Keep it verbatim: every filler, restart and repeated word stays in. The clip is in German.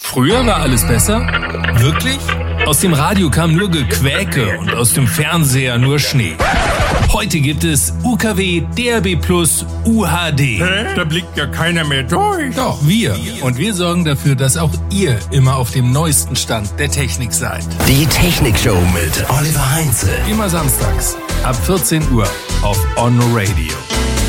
Früher war alles besser? Wirklich? Aus dem Radio kam nur Gequäke und aus dem Fernseher nur Schnee. Heute gibt es U K W, D A B plus, U H D. Hä? Da blickt ja keiner mehr durch. Doch, wir. Und wir sorgen dafür, dass auch ihr immer auf dem neuesten Stand der Technik seid. Die Technikshow mit Oliver Heinze. Immer samstags ab vierzehn Uhr auf On Radio.